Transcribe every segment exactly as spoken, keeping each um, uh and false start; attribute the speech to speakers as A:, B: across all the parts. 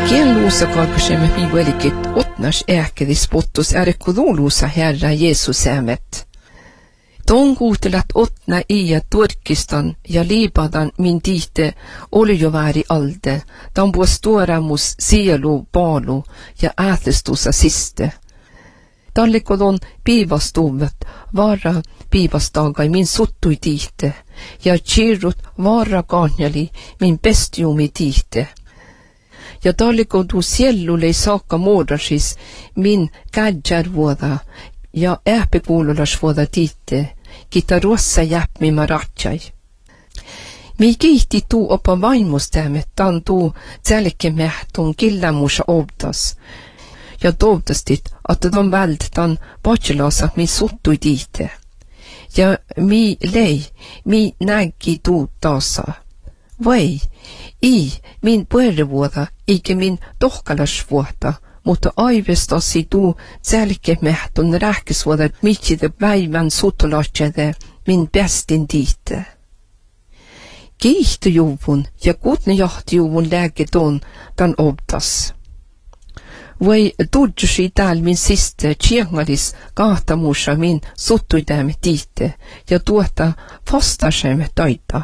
A: Kienluusa kalkasemme mi velikit otnas ääkedis pottus äärekuduluusa Herra Jeesus äämet. Ton kuutelat otna iä Turkistan ja Libanon min tiite oli jo vääri alde, dan puos tuoramus sielu paalu ja äätestusa siste. Tallikodon piivastuvat vara piivastagai min suttui tiite, ja chirut vara kaanjali min pestiumi tiite. Ja tallikodu siellulle saakka muodasis min kädjärvuoda ja ääpekuululasvuoda tiite, kita ruossa jäpmi maratsai. Mi kiihti tuu opa vaimustämme, tan tuu tälkemähtun killämusa obdas. Ja toivtastit, että ton vältetän patselasa min suttui tiite. Ja mi lei, mi näki tuu taasa. Vai, i min puerrevuoda, eikä min tohkalasvuoda, mutta aivestasi tuu tälkemähtun rähkesvuoda, mitside päivän suttulatsede min pestin tiite. Kiihtujuvun ja kutnejahtujuvun lääketon tan obdas. Vai tudjusi tääl min siste tjengalis kahtamusa min suttuidämme tiite ja tuota fastasemme taita.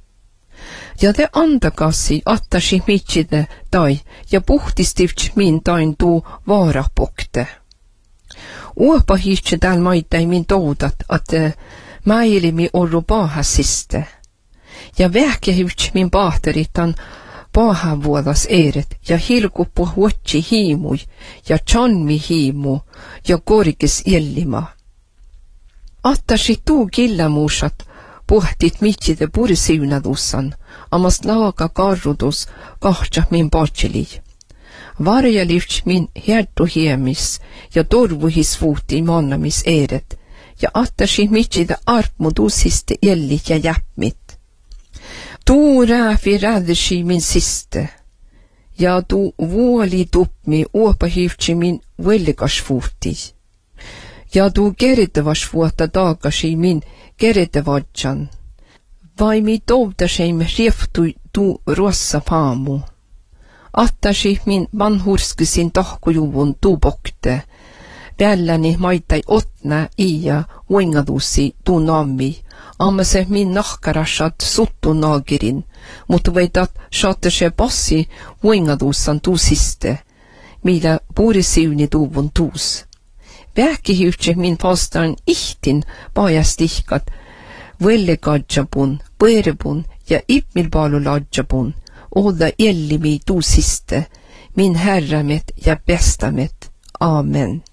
A: Ja te antakasi attasi mitside tai ja puhtistivts min tain tuu vaarapokte. Uopa hiitse tääl maitai min toudat, että mäilimi orru paahasiste. Ja vähkehivts min paateritan paahavuodas eeret ja hilkuppu huotsi hiimui ja chanmi hiimu ja korkes illima. Attasi tuu killamuusat puhtit mitside purisiunadussan, amast laaga karrudus kahtsa min patseli. Varjalivts min hertuhiemis ja torvuhis vuuti mannamis eeret ja attasi mitside arpmudusiste jelli ja jäppmit. Tuu rääfi rädesi min siste, ja tuu vuoli tupmi uopahivtsi min vellikasvuuti, ja tuu keritavasvuotta taakasi min keritavadjan, vai mi touvtaseimme rieftui tuu ruossa paamu. Attasi min vanhurskysin tahkujuvun tuu pokte, välläni maitai otna iä uengadusi tuu nammi, amma se min nahkarasat suttu naagirin, mutta veitat saatte se passi uengadussan tuu siste, millä puurisiuni tuuvun tuus. Vähkihyhtse min fastan ihtin paajastihkat, vellikadjapun, põerebun ja ipmilpaaluladjapun, olla jellimi tuu siste, min herramet ja bestamet. Amen.